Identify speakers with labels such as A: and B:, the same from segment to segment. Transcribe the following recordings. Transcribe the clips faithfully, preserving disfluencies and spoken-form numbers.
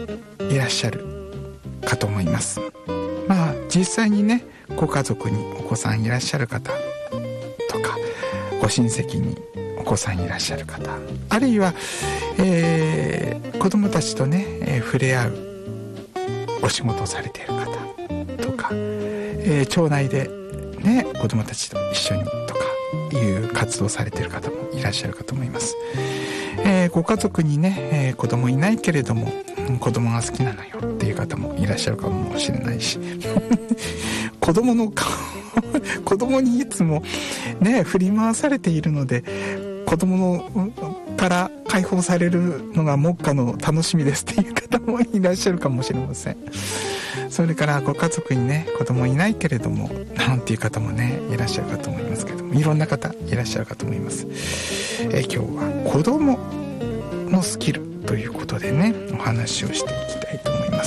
A: いらっしゃるかと思います。まあ実際にね、ご家族にお子さんいらっしゃる方とか、ご親戚にお子さんいらっしゃる方、あるいは、えー、子供たちとね、えー、触れ合うお仕事をされている方とか、えー、町内でね、子供たちと一緒にとかいう活動されている方もいらっしゃるかと思います。えー、ご家族にね、えー、子供いないけれども子供が好きなのよっていう方もいらっしゃるかもしれないし子供の子供にいつもね振り回されているので、子供のから解放されるのが目下の楽しみですっていう方もいらっしゃるかもしれません。それからご家族にね子供いないけれどもなんていう方もねいらっしゃるかと思いますけども、いろんな方いらっしゃるかと思います。えー、今日は子供のスキルということでねお話をしていきたいと思います。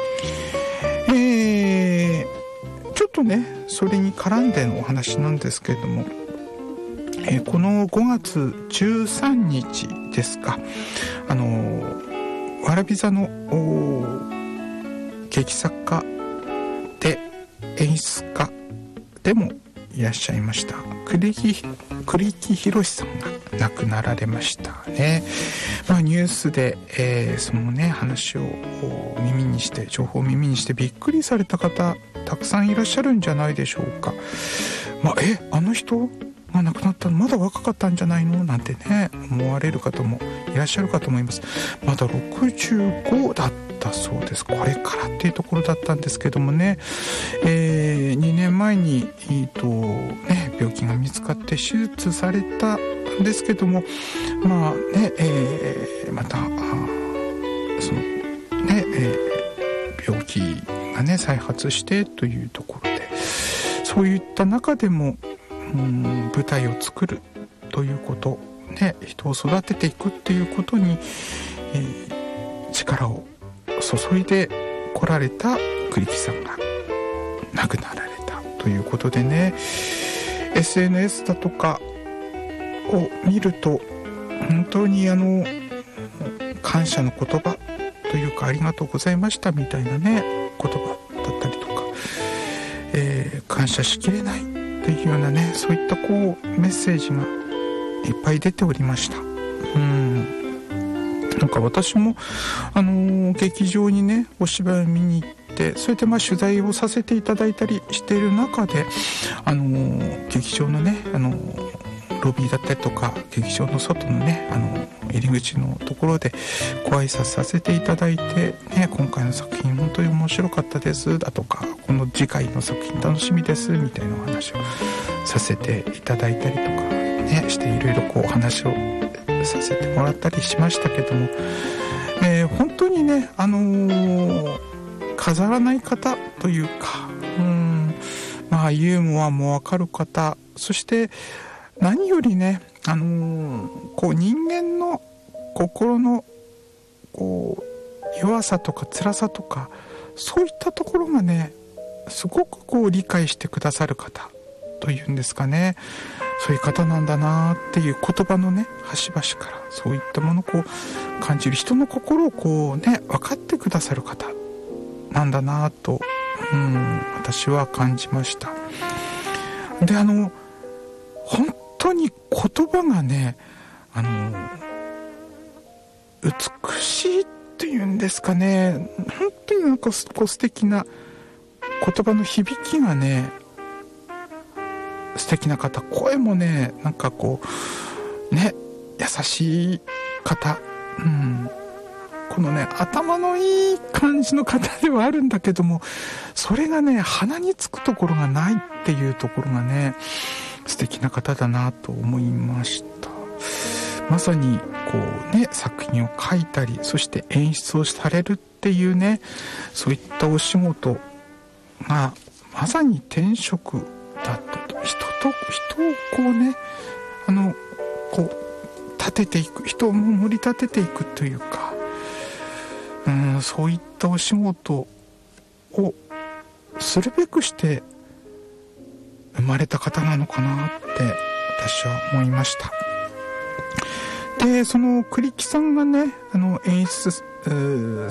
A: えー、ちょっとねそれに絡んでのお話なんですけれども、えー、このごがつじゅうさんにちですか、あのー、わらび座の劇作家で演出家でもいらっしゃいました栗木栗木宏さんが亡くなられましたね。まあ、ニュースで、えー、そのね話を耳にして情報を耳にしてびっくりされた方たくさんいらっしゃるんじゃないでしょうか。まあ、えあの人が亡くなったのまだ若かったんじゃないのなんてね思われる方もいらっしゃるかと思います。まだろくじゅうごだったそうです。これからっていうところだったんですけどもね、えー、にねんまえに、えーとね、病気が見つかって手術されたんですけども、まあね、えー、またそのね、えー、病気がね再発してというところで、そういった中でもうん舞台を作るということ、ね、人を育てていくっていうことに、えー、力を注いでこられた栗木さんが亡くなられたということでね、 エスエヌエス だとかを見ると本当にあの感謝の言葉というかありがとうございましたみたいなね言葉だったりとか、えー、感謝しきれないっていうようなねそういったこうメッセージがいっぱい出ておりました。うんなんか私もあのー、劇場にねお芝居を見に行って、それでまあ取材をさせていただいたりしている中で、あのー、劇場のね、あのー、ロビーだったりとか劇場の外のね、あのー、入り口のところでご挨拶させていただいて、ね、今回の作品本当に面白かったですだとか、この次回の作品楽しみですみたいなお話をさせていただいたりとかねして、いろいろこうお話をさせてもらったりしましたけども、えー、本当にね、あのー、飾らない方というか、うん、まあユーモアもわかる方、そして何よりね、あのー、こう人間の心のこう弱さとか辛さとかそういったところがねすごくこう理解してくださる方というんですかね、そういう方なんだなっていう言葉のね端々からそういったものをこう感じる、人の心をこうね分かってくださる方なんだなと、うん、私は感じました。で、あの本当に言葉がね、あの美しいっていうんですかね、本当になんかこう素敵な言葉の響きがね素敵な方、声もねなんかこうね優しい方、うん、このね頭のいい感じの方ではあるんだけども、それがね鼻につくところがないっていうところがね素敵な方だなと思いました。まさにこうね作品を書いたり、そして演出をされるっていうね、そういったお仕事がまさに天職だったと。人と人をこうねあのこう立てていく、人を盛り立てていくというか、うん、そういったお仕事をするべくして生まれた方なのかなって私は思いました。で、その栗木さんがねあの演出